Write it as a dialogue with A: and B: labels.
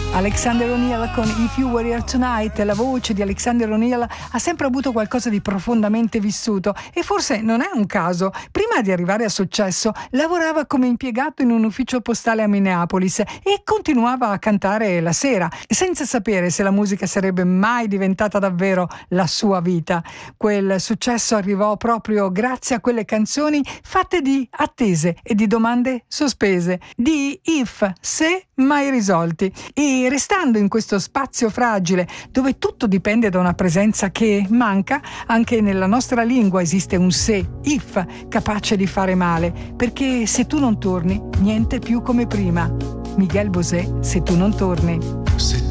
A: Alexander O'Neal con If You Were Here Tonight. La voce di Alexander O'Neal ha sempre avuto qualcosa di profondamente vissuto e forse non è un caso. Prima di arrivare al successo lavorava come impiegato in un ufficio postale a Minneapolis e continuava a cantare la sera, senza sapere se la musica sarebbe mai diventata davvero la sua vita. Quel successo arrivò proprio grazie a quelle canzoni fatte di attese e di domande sospese, di if, se mai risolti. E restando in questo spazio fragile dove tutto dipende da una presenza che manca, anche nella nostra lingua esiste un se, if, capace di fare male, perché se tu non torni, niente più come prima. Miguel Bosé, Se tu non torni.
B: Se